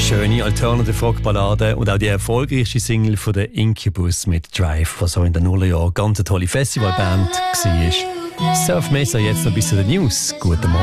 Schöne Alternative Rock-Ballade und auch die erfolgreichste Single von der Incubus mit Drive, was so in den Nullerjahren ganz eine tolle Festivalband war. Surf Mesa jetzt noch bis zu den News. Guten Morgen.